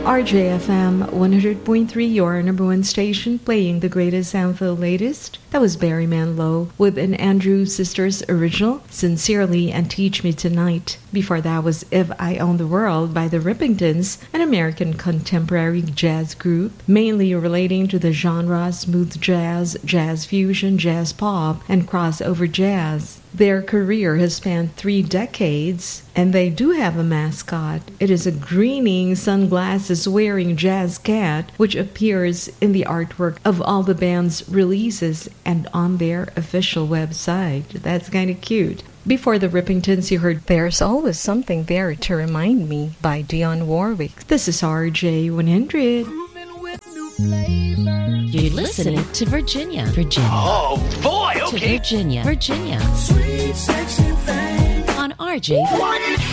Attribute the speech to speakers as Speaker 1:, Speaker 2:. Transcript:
Speaker 1: RJFM 100.3, your number one station, playing the greatest and the latest. That was Barry Manilow with an Andrew Sisters original, Sincerely and Teach Me Tonight. Before that was If I Own the World by the Rippingtons, an American contemporary jazz group, mainly relating to the genre smooth jazz, jazz fusion, jazz pop, and crossover jazz. Their career has spanned 3 decades, and they do have a mascot. It is a grinning, sunglasses-wearing jazz cat, which appears in the artwork of all the band's releases and on their official website. That's kind of cute. Before the Rippingtons, you heard There's Always Something There to Remind Me by Dionne Warwick. This is RJ100.
Speaker 2: You're listening to Virginia.
Speaker 3: Oh, boy, okay.
Speaker 2: To Virginia.
Speaker 3: Sweet, sexy thing.
Speaker 2: On RJ.